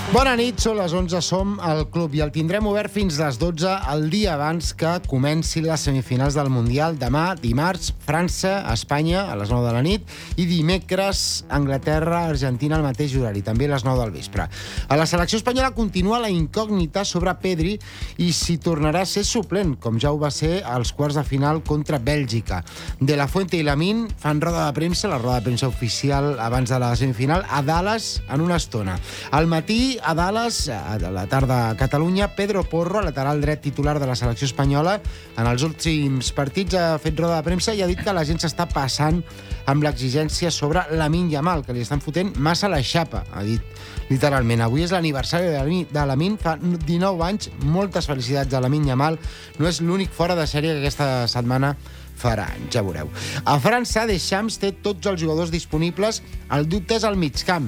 Bona nit, són les 11, som al club i el tindrem obert fins les 12 el dia abans que comenci les semifinals del Mundial. Demà, dimarts, França, Espanya, a les 9 de la nit, i dimecres, Anglaterra, Argentina, al mateix horari, també a les 9 del vespre. A la selecció espanyola continua la incògnita sobre Pedri i si tornarà a ser suplent, com ja ho va ser als quarts de final contra Bèlgica. De la Fuente i Lamine fan roda de premsa, la roda de premsa oficial abans de la semifinal, a Dallas en una estona. Al matí, a Dallas, a la tarda a Catalunya, Pedro Porro, lateral dret titular de la selecció espanyola, en els últims partits ha fet roda de premsa i ha dit que la gent s'està passant amb l'exigència sobre Lamine Yamal, que li estan fotent massa la xapa, ha dit literalment. Avui és l'aniversari de Lamine, fa 19 anys, moltes felicitats a Lamine Yamal, no és l'únic fora de sèrie que aquesta setmana farà anys, ja veureu. A França, Deschamps té tots els jugadors disponibles, el dubte és al migcamp,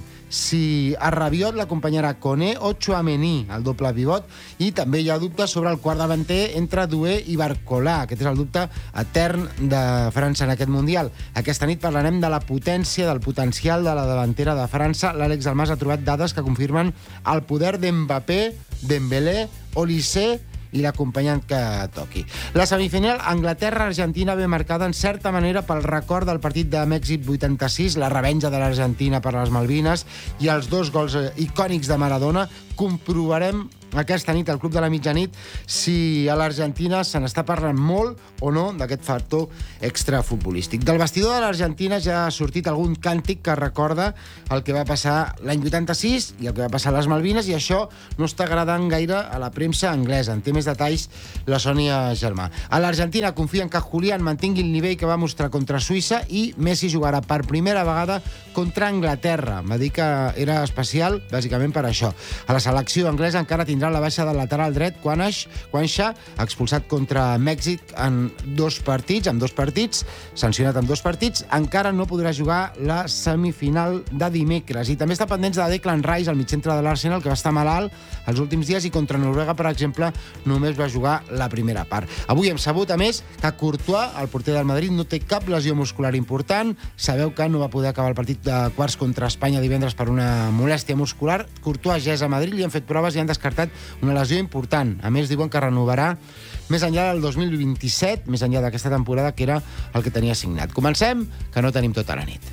si a Rabiot l'acompanyarà Koné o Tchouaméni, el doble pivot, i també hi ha dubtes sobre el quart davanter entre Doué i Barcola. Aquest és el dubte etern de França en aquest Mundial. Aquesta nit parlarem de la potència, del potencial de la davantera de França. L'Àlex Almàs ha trobat dades que confirmen el poder d'Mbappé, Dembélé, Olise i l'acompanyant que toqui. La semifinal Anglaterra-Argentina ve marcada en certa manera pel record del partit de Mèxic 86, la revenja de l'Argentina per les Malvines i els 2 gols icònics de Maradona. Comprovarem aquesta nit al Club de la Mitjanit si a l'Argentina se n'està parlant molt o no d'aquest factor extrafutbolístic. Del vestidor de l'Argentina ja ha sortit algun càntic que recorda el que va passar l'any 86 i el que va passar a les Malvines, i això no està agradant gaire a la premsa anglesa. En té més detalls la Sònia Germà. A l'Argentina confien que Julián mantingui el nivell que va mostrar contra Suïssa i Messi jugarà per primera vegada contra Anglaterra. Va dir que era especial bàsicament per això. A la selecció anglesa encara tindrà la baixa del lateral dret, Quansha, expulsat contra Mèxic en 2 partits, sancionat en 2 partits, encara no podrà jugar la semifinal de dimecres. I també està pendents de Declan Rice, el migcentre de l'Arsenal, que va estar malalt els últims dies i contra Noruega, per exemple, només va jugar la primera part. Avui hem sabut, a més, que Courtois, el porter del Madrid, no té cap lesió muscular important. Sabeu que no va poder acabar el partit de quarts contra Espanya divendres per una molèstia muscular. Courtois ja és a Madrid, li han fet proves i han descartat una lesió important. A més, diuen que renovarà més enllà del 2027, més enllà d'aquesta temporada, que era el que tenia signat. Comencem, que no tenim tota la nit.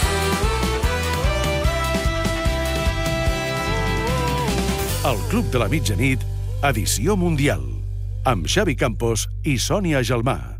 El Club de la Mitjanit, edició mundial, amb Xavi Campos i Sònia Gelmà.